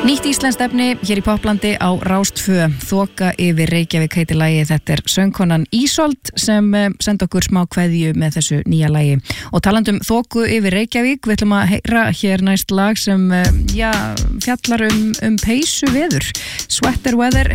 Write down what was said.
Nýtt íslenskt efni hér í Poplandi á Rás 2, Þoka yfir Reykjavík heitir lagið. Þetta er söngkonan Ísold sem senda okkur smá kveðju með þessu nýja lagi. Og talandum Þoku yfir Reykjavík, við ætlum að heyra hér næst lag sem fjallar peysu veður. Sweater Weather